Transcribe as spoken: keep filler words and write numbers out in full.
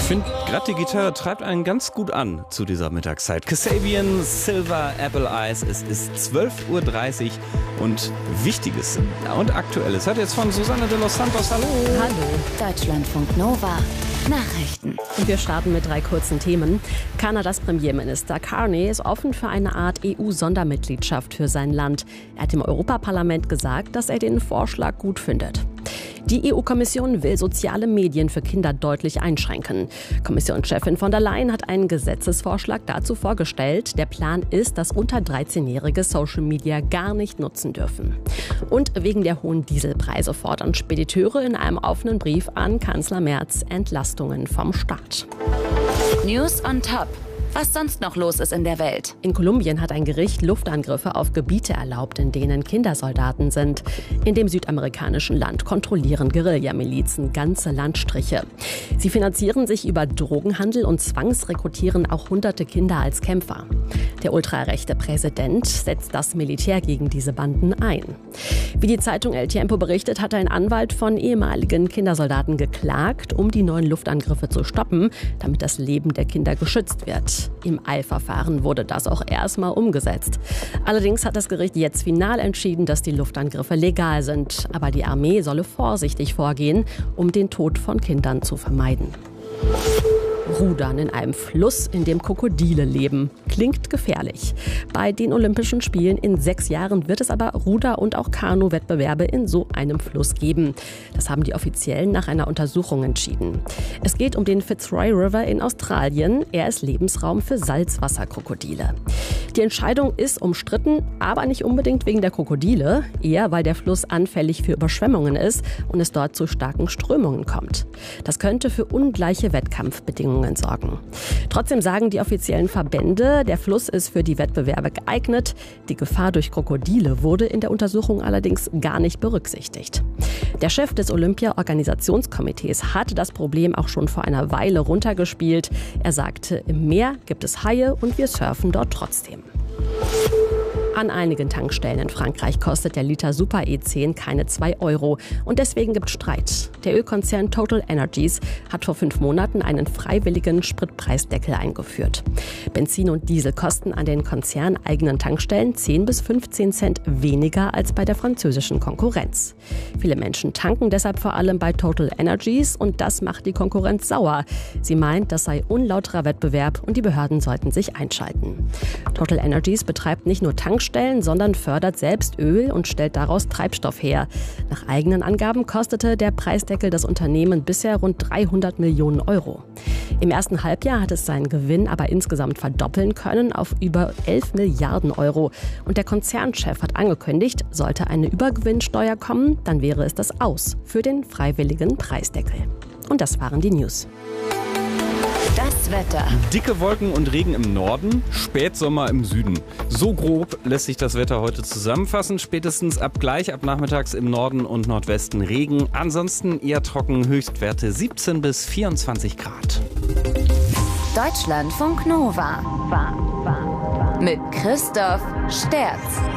Ich finde, gerade die Gitarre treibt einen ganz gut an zu dieser Mittagszeit. Kasabian, Silver, Apple Eyes. Es ist zwölf Uhr dreißig und Wichtiges und Aktuelles. Hört jetzt von Susanne de los Santos. Hallo. Hallo. Deutschlandfunk Nova. Nachrichten. Und wir starten mit drei kurzen Themen. Kanadas Premierminister Carney ist offen für eine Art E U-Sondermitgliedschaft für sein Land. Er hat im Europaparlament gesagt, dass er den Vorschlag gut findet. Die E U-Kommission will soziale Medien für Kinder deutlich einschränken. Kommissionschefin von der Leyen hat einen Gesetzesvorschlag dazu vorgestellt. Der Plan ist, dass unter dreizehnjährige Social Media gar nicht nutzen dürfen. Und wegen der hohen Dieselpreise fordern Spediteure in einem offenen Brief an Kanzler Merz Entlastungen vom Staat. News on Top. Was sonst noch los ist in der Welt. In Kolumbien hat ein Gericht Luftangriffe auf Gebiete erlaubt, in denen Kindersoldaten sind. In dem südamerikanischen Land kontrollieren Guerillamilizen ganze Landstriche. Sie finanzieren sich über Drogenhandel und zwangsrekrutieren auch hunderte Kinder als Kämpfer. Der ultrarechte Präsident setzt das Militär gegen diese Banden ein. Wie die Zeitung El Tiempo berichtet, hat ein Anwalt von ehemaligen Kindersoldaten geklagt, um die neuen Luftangriffe zu stoppen, damit das Leben der Kinder geschützt wird. Im Eilverfahren wurde das auch erstmal umgesetzt. Allerdings hat das Gericht jetzt final entschieden, dass die Luftangriffe legal sind. Aber die Armee solle vorsichtig vorgehen, um den Tod von Kindern zu vermeiden. Rudern in einem Fluss, in dem Krokodile leben. Klingt gefährlich. Bei den Olympischen Spielen in sechs Jahren wird es aber Ruder- und auch Kanu-Wettbewerbe in so einem Fluss geben. Das haben die Offiziellen nach einer Untersuchung entschieden. Es geht um den Fitzroy River in Australien. Er ist Lebensraum für Salzwasserkrokodile. Die Entscheidung ist umstritten, aber nicht unbedingt wegen der Krokodile, eher weil der Fluss anfällig für Überschwemmungen ist und es dort zu starken Strömungen kommt. Das könnte für ungleiche Wettkampfbedingungen sorgen. Trotzdem sagen die offiziellen Verbände, der Fluss ist für die Wettbewerbe geeignet. Die Gefahr durch Krokodile wurde in der Untersuchung allerdings gar nicht berücksichtigt. Der Chef des Olympia-Organisationskomitees hatte das Problem auch schon vor einer Weile runtergespielt. Er sagte, im Meer gibt es Haie und wir surfen dort trotzdem. An einigen Tankstellen in Frankreich kostet der Liter Super E zehn keine zwei Euro. Und deswegen gibt es Streit. Der Ölkonzern Total Energies hat vor fünf Monaten einen freiwilligen Spritpreisdeckel eingeführt. Benzin und Diesel kosten an den konzerneigenen Tankstellen zehn bis fünfzehn Cent weniger als bei der französischen Konkurrenz. Viele Menschen tanken deshalb vor allem bei Total Energies und das macht die Konkurrenz sauer. Sie meint, das sei unlauterer Wettbewerb und die Behörden sollten sich einschalten. Total Energies betreibt nicht nur Tankstellen, sondern fördert selbst Öl und stellt daraus Treibstoff her. Nach eigenen Angaben kostete der Preisdeckel das Unternehmen bisher rund dreihundert Millionen Euro. Im ersten Halbjahr hat es seinen Gewinn aber insgesamt verdoppeln können auf über elf Milliarden Euro. Und der Konzernchef hat angekündigt, sollte eine Übergewinnsteuer kommen, dann wäre es das Aus für den freiwilligen Preisdeckel. Und das waren die News. Das Wetter. Dicke Wolken und Regen im Norden, Spätsommer im Süden. So grob lässt sich das Wetter heute zusammenfassen. Spätestens ab gleich, ab nachmittags im Norden und Nordwesten Regen. Ansonsten eher trocken, Höchstwerte siebzehn bis vierundzwanzig Grad. Deutschlandfunk Nova. Mit Christoph Sterz.